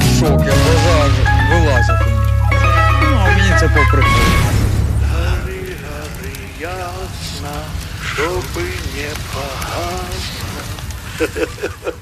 в шокі, глаза вилазять у них. Ну, а мені це по приколу. Гори, гори, ясно, щоби не погасно.